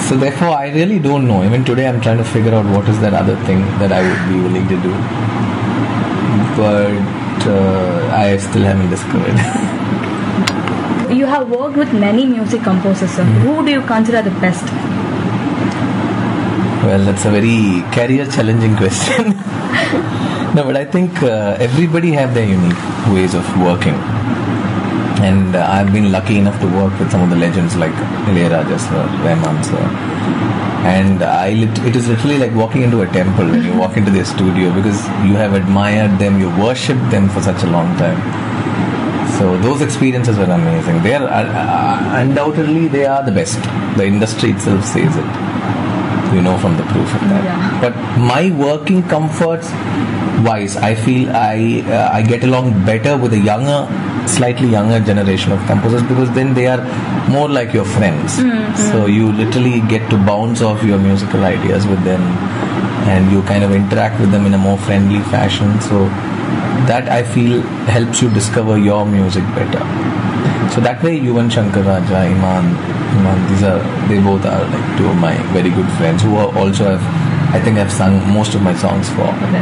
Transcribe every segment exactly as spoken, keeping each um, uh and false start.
So therefore, I really don't know. Even today, I'm trying to figure out what is that other thing that I would be willing to do. But uh, I still haven't discovered. You have worked with many music composers. Sir. Mm. Who do you consider the best? Well, that's a very career challenging question. No, but I think uh, everybody have their unique ways of working. And uh, I've been lucky enough to work with some of the legends like Ilayaraja sir, Rahman sir. And I lit- it is literally like walking into a temple when you walk into their studio, because you have admired them, you worshipped them for such a long time. So those experiences were amazing. They are uh, undoubtedly they are the best. The industry itself says it. You know from the proof of that. Yeah. But my working comforts wise, I feel I uh, I get along better with a younger, slightly younger generation of composers, because then they are more like your friends. Mm-hmm. So you literally get to bounce off your musical ideas with them, and you kind of interact with them in a more friendly fashion. So that I feel helps you discover your music better. So that way, Yuvan Shankar Raja, Iman, Iman, these are they both are like two of my very good friends who are also have, I think I've sung most of my songs for them.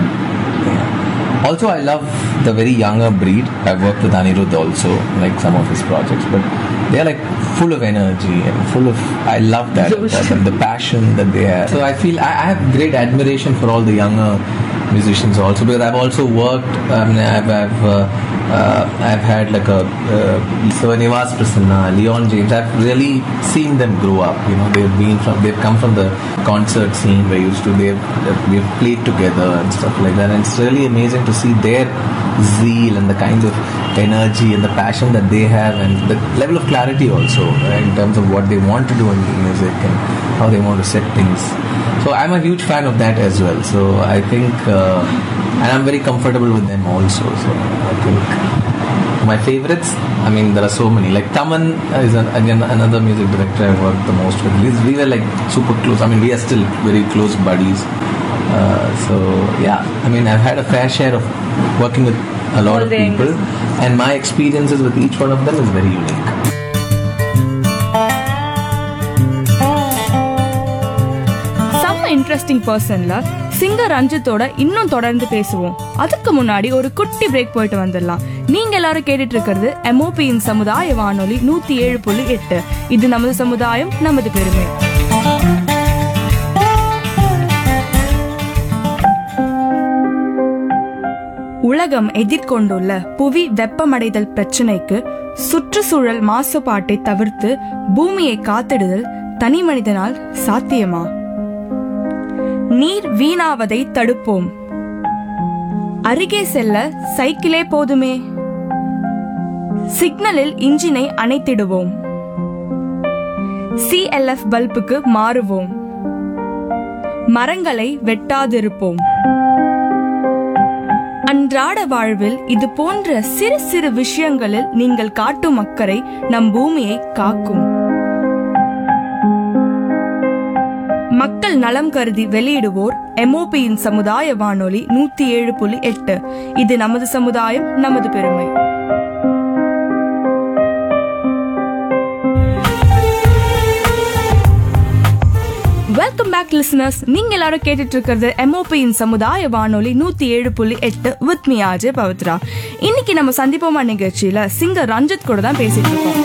Yeah. Also, I love the very younger breed. I've worked with Anirudh also, like some of his projects, but they are like full of energy and full of. I love that, that the passion that they have. So I feel I, I have great admiration for all the younger musicians also, because I've also worked. I mean, I've I've, uh, uh, I've had like a uh, so Nivas Prasanna, Leon James. I've really seen them grow up. You know, they've been from they've come from the concert scene where used to they've we've played together and stuff like that. And it's really amazing to see their zeal and the kind of energy and the passion that they have, and the level of clarity also, right, in terms of what they want to do in music and how they want to set things. So I'm a huge fan of that as well. So I think, uh, and I'm very comfortable with them also. So I think my favorites, I mean, there are so many. Like Taman is an, again another music director I worked the most with. We, we were like super close. I mean, we are still very close buddies. Uh, so yeah, I mean, I've had a fair share of working with a lot of people, and my experiences with each one of them is very unique. Interesting பர்சன்ல singer ரஞ்சித்தோட இன்னும் தொடர்ந்து பேசுவோம். அதுக்கு முன்னாடி ஒரு குட்டி break போயிட்டு வந்துடலாம். நீங்க எல்லாரும் கேட்டுட்டு இருக்கிறது எம்ஓபியின் சமுதாய வானொலி நூத்தி ஏழு புள்ளி எட்டு. இது நமது சமுதாயம், நமது பெருமை. உலகம் எதிர்கொண்டுள்ள புவி வெப்பமடைதல் பிரச்சனைக்கு சுற்றுச்சூழல் மாசுபாட்டை தவிர்த்து பூமியை காத்திடுதல் தனி மனிதனால் சாத்தியமா? நீர் வீணாவதை தடுப்போம். அருகே செல்ல சைக்கிளே போதுமே. சிக்னலில் இன்ஜினை அணைத்திடுவோம். சிஎல்எஃப் பல்புக்கு மாறுவோம். மரங்களை வெட்டாதிருப்போம். அன்றாட வாழ்வில் இது போன்ற சிறு சிறு விஷயங்களில் நீங்கள் காட்டும் அக்கறை நம் பூமியை காக்கும். மக்கள் நலம் கருதி வெளியிடுவோர் எம்ஓபியின் சமுதாய வானொலி நூத்தி ஏழு புள்ளி எட்டு. இது நமது சமுதாயம், நமது பெருமை. Welcome back listeners. நீங்க எல்லாரும் கேட்டுட்டு இருக்கிறது எம்ஓபியின் சமுதாய வானொலி நூத்தி ஏழு புள்ளி எட்டு வித் மீ ஆர்ஜே பவித்ரா. இன்னைக்கு நம்ம சந்திப்போமா நிகழ்ச்சியில சிங்கர் ரஞ்சித் கூட தான் பேசிட்டு இருக்கோம்.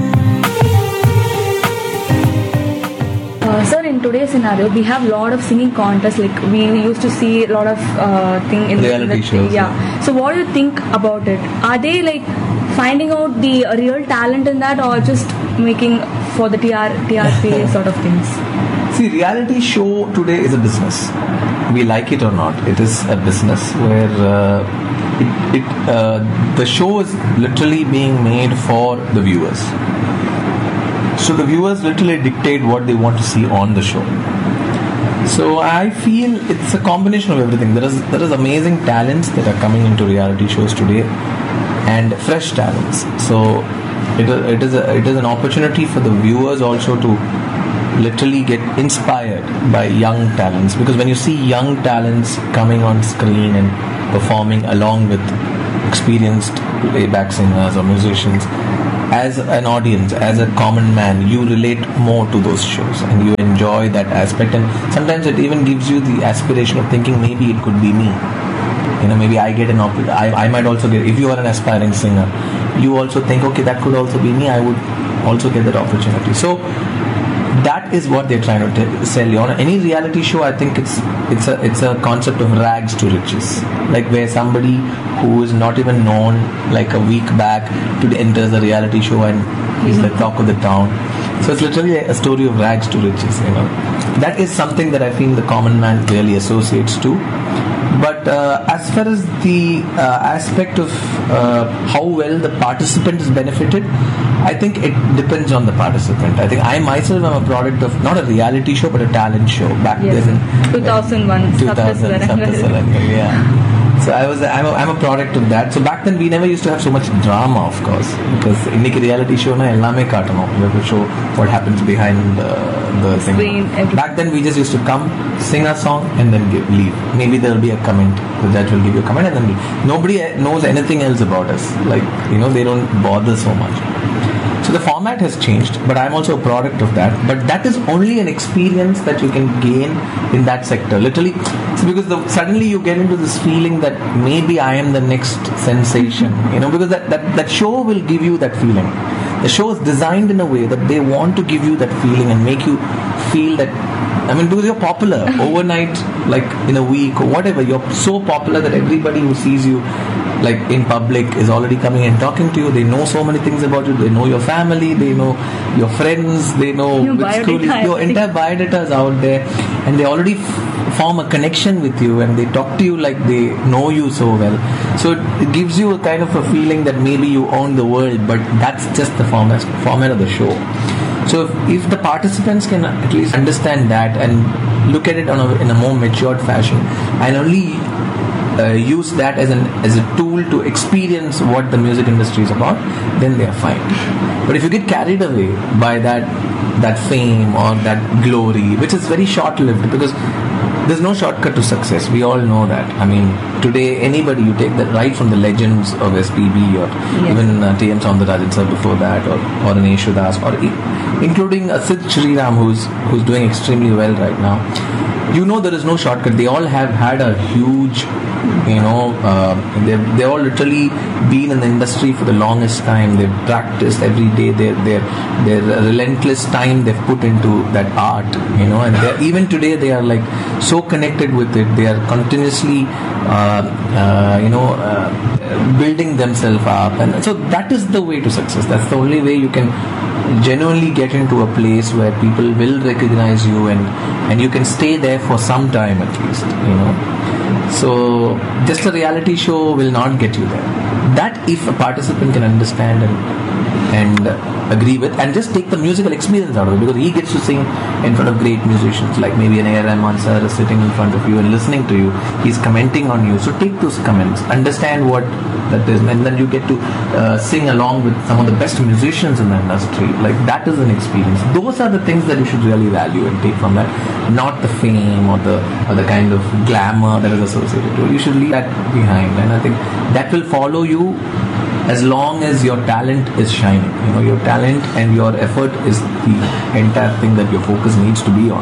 Uh, sir, in today's scenario, we have a lot of singing contests. Like we used to see a lot of uh, thing in reality the, shows. Yeah. So, what do you think about it? Are they like finding out the real talent in that, or just making for the T R T R P sort of things? See, reality show today is a business. We like it or not, it is a business where uh, it, it uh, the show is literally being made for the viewers. So the viewers literally dictate what they want to see on the show. So I feel it's a combination of everything. There is there is amazing talents that are coming into reality shows today, and fresh talents. So it is it is a, it is an opportunity for the viewers also to literally get inspired by young talents, because when you see young talents coming on screen and performing along with experienced playback singers or musicians, as an audience, as a common man, you relate more to those shows and you enjoy that aspect, and sometimes it even gives you the aspiration of thinking maybe it could be me. You know, maybe I get an opportunity. I, I might also get, if you are an aspiring singer, you also think, okay, that could also be me. I would also get that opportunity. So that is what they're trying to tell, sell you on any reality show. I think it's it's a it's a concept of rags to riches, like where somebody who is not even known like a week back to enter the reality show and he's the talk of the town. So it's literally a story of rags to riches. You know, that is something that I feel the common man really associates to. But uh, as far as the uh, aspect of uh, how well the participant is benefited, I think it depends on the participant. I think I myself am a product of not a reality show but a talent show back Yes. then. in two thousand one. two thousand, Saptasarangal, yeah. So I was, I'm a, I'm a product of that. So back then we never used to have so much drama, of course, because inniki reality show na ellame kaatano. We have to show what happens behind uh, the thing. Screen, everything. Back then we just used to come, sing a song, and then give, leave. Maybe there will be a comment. The judge will give you a comment, and then leave. Nobody knows anything else about us. Like, you know, they don't bother so much. So the format has changed, but I'm also a product of that. But that is only an experience that you can gain in that sector. Literally, it's because the, suddenly you get into this feeling that maybe I am the next sensation. You know, because that, that, that show will give you that feeling. The show is designed in a way that they want to give you that feeling and make you feel that, I mean, because you're popular overnight, like in a week or whatever, you're so popular that everybody who sees you like in public is already coming and talking to you. They know so many things about you. They know your family, they know your friends, they know Your which school is, biodata, your everything. entire biodata is out there, and they already f- form a connection with you and they talk to you like they know you so well. So it, it gives you a kind of a feeling that maybe you own the world, but that's just the format, format of the show. So if, if the participants can at least understand that and look at it on a, in a more matured fashion and only uh, use that as an as a tool to experience what the music industry is about, then they are fine. But if you get carried away by that that fame or that glory, which is very short-lived, because there's no shortcut to success. We all know that. I mean, today anybody you take that right from the legends of S P B or Yes. even uh, T M Soundarajan sir before that, or or an Yeshudas, or e- including uh, Sid Sriram, who's who's doing extremely well right now. You know there is no shortcut. They all have had a huge, you know, uh, they've they all literally been in the industry for the longest time. They've practiced every day. Their their their relentless time they've put into that art, you know, and they're- even today they are like so connected with it. They are continuously, uh, uh, you know, uh, building themselves up, and so that is the way to success. That's the only way you can genuinely get into a place where people will recognize you and and you can stay there for some time at least, you know. So just a reality show will not get you there. That if a participant can understand and and agree with, and just take the musical experience out of it, because he gets to sing in front of great musicians, like maybe an A R Rahman sir is sitting in front of you and listening to you. He's commenting on you. So take those comments, understand what that is, and then you get to uh, sing along with some of the best musicians in the industry. Like that is an experience. Those are the things that you should really value and take from that, not the fame or the or the kind of glamour that is associated to it. You should leave that behind, and I think that will follow you as long as your talent is shining. You know, your talent and your effort is the entire thing that your focus needs to be on.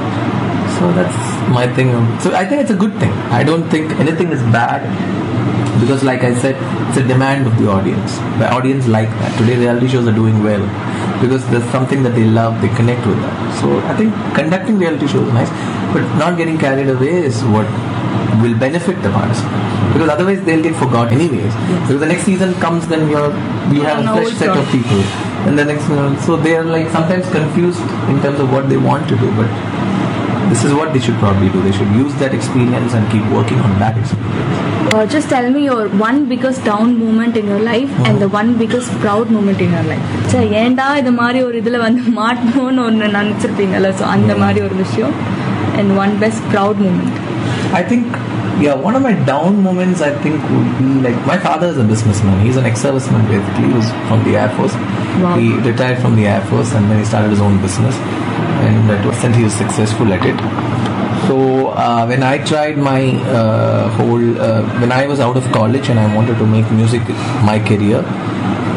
So that's my thing. So I think it's a good thing. I don't think anything is bad, because like I said, it's a demand of the audience. The audience like that. Today reality shows are doing well because there's something that they love, they connect with that. So I think conducting reality shows is nice, but not getting carried away is what will benefit the participants, because otherwise they'll get forgot anyways. Because the next season comes, then you're you have An a fresh old set of crowd. people, and the next one, so they are like sometimes confused in terms of what they want to do. But this is what they should probably do. They should use that experience and keep working on that experience. Uh, just tell me your one biggest down moment in your life and the one biggest proud moment in your life. சே ஏண்டா இது மாதிரி ஒரு இதில் வந்து மாட்டணும்னு ஒன்று நினச்சிருப்பீங்கல்ல, so அந்த மாதிரி ஒரு விஷயம், and one best proud moment. I think, yeah, one of my down moments I think would be like, my father is a businessman. He's an ex-serviceman basically. He was from the Air Force. Wow. He retired from the Air Force and then he started his own business. And to an extent he was successful at it. So uh, when I tried my uh, whole, uh, when I was out of college and I wanted to make music my career,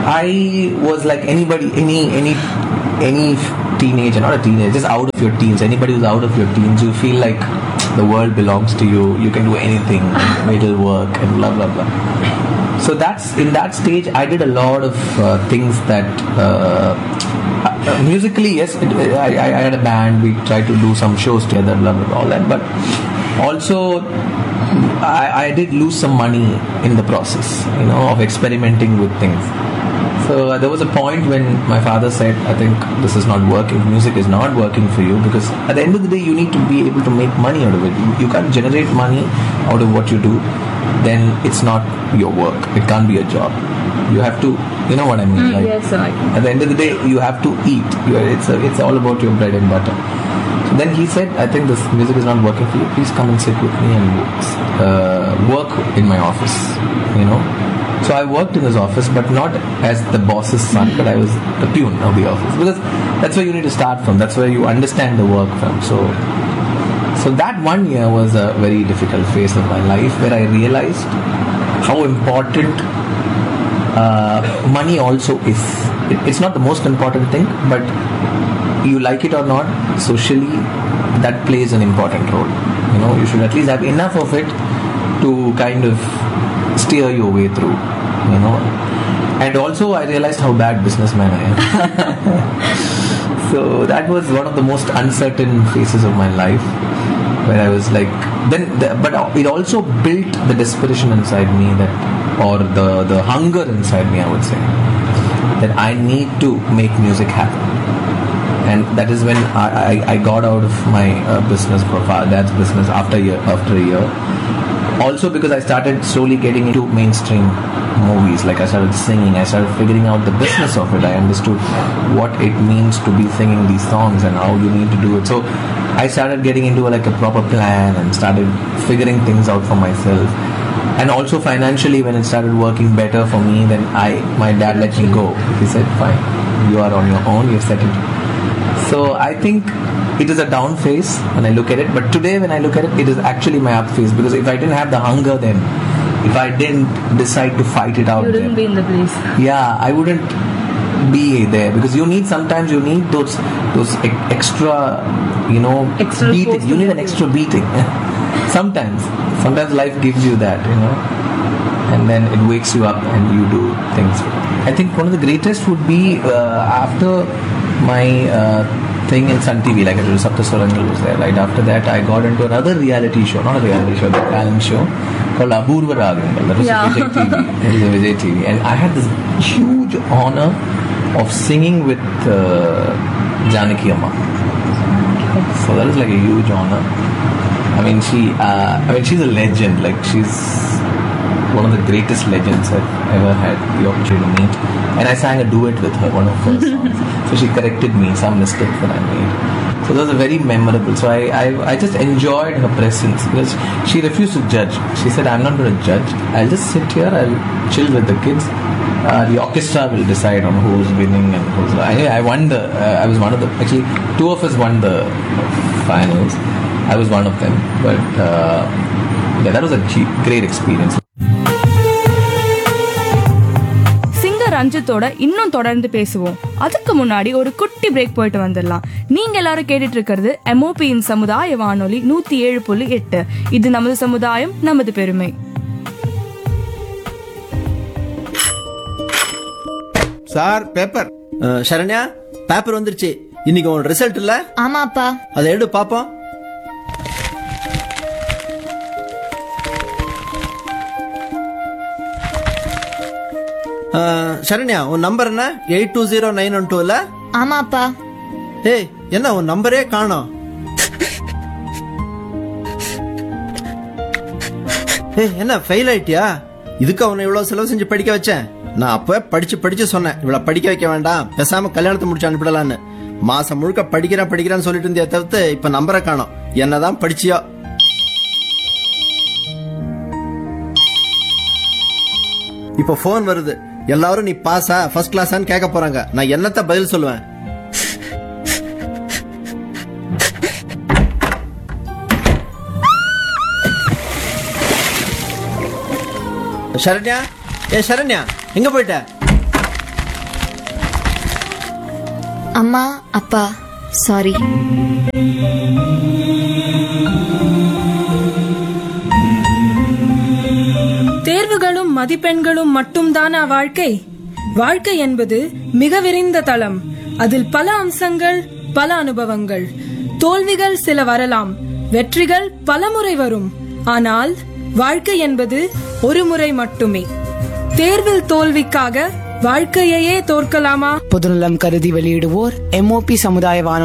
I was like anybody, any any any teenager, not a teenager, just out of your teens. Anybody who's out of your teens, you feel like the world belongs to you. You can do anything, it'll work, and blah blah blah. So that's in that stage. I did a lot of uh, things that uh, uh, musically, yes, it, I, I had a band. We tried to do some shows together, blah blah, blah all that. But also, I, I did lose some money in the process, you know, of experimenting with things. So uh, there was a point when my father said, I think this is not working, music is not working for you, because at the end of the day you need to be able to make money out of it. You, you can't generate money out of what you do, then it's not your work. It can't be a job. You have to, you know what I mean? Mm, like, yes, sir. I can. at the end of the day you have to eat. You are, it's, a, it's all about your bread and butter. So then he said, I think this music is not working for you. Please come and sit with me and uh, work in my office, you know. So I worked in his office, but not as the boss's son, but I was the peon of the office, because that's where you need to start from. That's where you understand the work from. So, so that one year was a very difficult phase of my life, where I realized how important uh, money also is. It, it's not the most important thing, but you like it or not, socially, that plays an important role. You know, you should at least have enough of it to kind of steer your way through, you know. And also I realized how bad businessman I am. So that was one of the most uncertain phases of my life, where I was like, then the, but it also built the desperation inside me, that, or the the hunger inside me, I would say, that I need to make music happen. And that is when I, I, I got out of my uh, business profile, dad's business, after a year, after a year. Also because I started slowly getting into mainstream movies. Like I started singing, I started figuring out the business of it. I understood what it means to be singing these songs and how you need to do it. So I started getting into like a proper plan and started figuring things out for myself. And also financially, when it started working better for me, then I, my dad let me go. He said, fine, you are on your own, you've settled. So I think it is a down phase when I look at it, but today when I look at it, it is actually my up phase, because if I didn't have the hunger then, if I didn't decide to fight it out, You wouldn't then, be in the place. yeah, I wouldn't be there, because you need, sometimes you need those those e- extra, you know, Extra beating. force You to need an move extra beating. sometimes, sometimes life gives you that, you know, and then it wakes you up and you do things. I think one of the greatest would be uh, after my uh, thing in Sun T V, like I told you, Sapta Swarangal was there. Right after that, I got into another reality show, not a reality show, the talent show called Apurva Ragangal. That was Yeah. a Vijay T V. It was a Vijay T V, and I had this huge honor of singing with uh, Janaki Amma. So that was like a huge honor. I mean, she, uh, I mean, she's a legend. Like she's one of the greatest legends I've ever had the opportunity to meet. And I sang a duet with her, one of her songs. So she corrected me, some mistakes that I made. So that was a very memorable. So I, I, I just enjoyed her presence, because she refused to judge. She said, I'm not going to judge. I'll just sit here, I'll chill with the kids. Uh, the orchestra will decide on who's winning and who's not. Anyway, I won the, uh, I was one of the, actually two of us won the finals. I was one of them. But uh, yeah, that was a great experience. ரஞ்சித்தோட இன்னும் தொடர்ந்து பேசுவோம். அதுக்கு முன்னாடி ஒரு குட்டி break போயிட்டு வந்துடலாம். நீங்க எல்லாரும் கேட்டுட்டு இருக்கிறது எம்ஓபியின் சமுதாய வானொலி நூத்தி ஏழு புள்ளி எட்டு. இது நமது சமுதாயம், நமது பெருமை. Sir paper. சரண்யா, பேப்பர் வந்துருச்சு. இன்னைக்கு உன் ரிசல்ட் இல்ல? ஆமாப்பா. அதை எடு பாப்போம். சரண்யா, உன் நம்பர் என்ன? Eight two zero nine one two இல்ல? ஆமாப்பா. ஏய், என்ன உன் நம்பரே காணோம்? ஏய், என்ன ஃபெயில் ஆயிட்டியா? இதுக்கு அவனை இவ்வளவு செலவு செஞ்சு படிக்க வச்சேன். நான் அப்ப படிச்சு படிச்சு சொன்னேன், இவ்வளவு படிக்க வைக்க வேண்டாம், பேசாம கல்யாணத்தை முடிச்சு அனுப்பிடலான்னு. மாசம் முழுக்க படிக்கிறேன் படிக்கிறேன்னு சொல்லிட்டு இருந்தே தவிர்த்து இப்ப நம்பரை காணோம். என்னதான் படிச்சியோ? இப்ப போன் வருது. எல்லாரும் நீ பாஸா ஃபர்ஸ்ட் கிளாஸான்னு கேட்க போறாங்க. நான் என்னத்த பதில் சொல்லுவேன்? சரண்யா, ஏ சரண்யா, எங்க போயிட்ட? அம்மா அப்பா சாரி. தேர்வுகளும் மதிப்பெண்களும் மட்டும்தானா வாழ்க்கை? வாழ்க்கை என்பது மிக விரிந்த தளம். அதில் பல அம்சங்கள், பல அனுபவங்கள். தோல்விகள் சில வரலாம், வெற்றிகள் பலமுறை வரும். ஆனால் வாழ்க்கை என்பது ஒரு முறை மட்டுமே. தேர்வில் தோல்விக்காக வாழ்க்கையையே தோற்கலாமா? பொதுநலம் கருதி வெளியிடுவோர் எம்ஓபி சமுதாய வானொலி